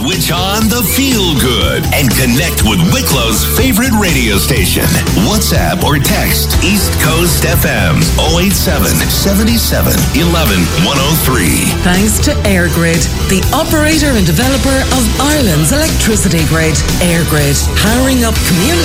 Switch on the feel good and connect with Wicklow's favorite radio station. WhatsApp or text East Coast FM 087 77 11 103. Thanks to EirGrid, the operator and developer of Ireland's electricity grid. EirGrid, powering up communities